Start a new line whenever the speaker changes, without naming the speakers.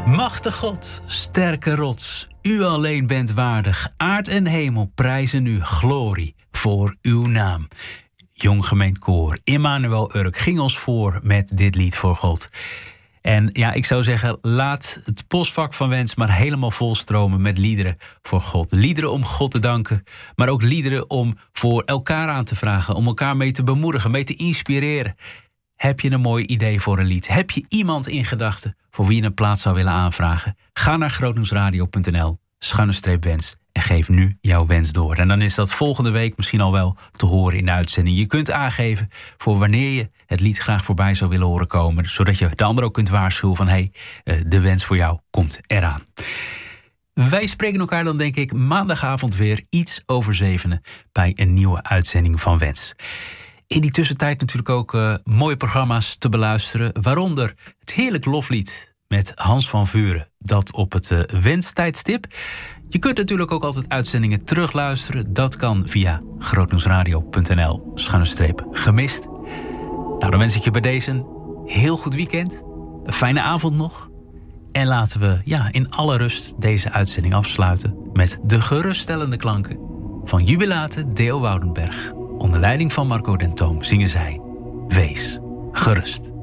Machtig God, sterke rots, u alleen bent waardig. Aard en hemel prijzen u, glorie voor uw naam. Jong Gemeend Koor, Immanuel Urk ging ons voor met dit lied voor God. En ja, ik zou zeggen, laat het postvak van Wens maar helemaal volstromen met liederen voor God. Liederen om God te danken, maar ook liederen om voor elkaar aan te vragen. Om elkaar mee te bemoedigen, mee te inspireren. Heb je een mooi idee voor een lied? Heb je iemand in gedachten voor wie je een plaats zou willen aanvragen? Ga naar grootnieuwsradio.nl/wens en geef nu jouw wens door. En dan is dat volgende week misschien al wel te horen in de uitzending. Je kunt aangeven voor wanneer je het lied graag voorbij zou willen horen komen, zodat je de ander ook kunt waarschuwen van de wens voor jou komt eraan. Wij spreken elkaar dan denk ik maandagavond weer iets over 7 bij een nieuwe uitzending van Wens. In die tussentijd natuurlijk ook mooie programma's te beluisteren. Waaronder het heerlijk loflied met Hans van Vuren. Dat op het wenstijdstip. Je kunt natuurlijk ook altijd uitzendingen terugluisteren. Dat kan via grootnieuwsradio.nl/gemist. Nou, dan wens ik je bij deze een heel goed weekend. Een fijne avond nog. En laten we in alle rust deze uitzending afsluiten met de geruststellende klanken van Jubilate Deo Woudenberg. Onder leiding van Marco Den Toom zingen zij: Wees gerust.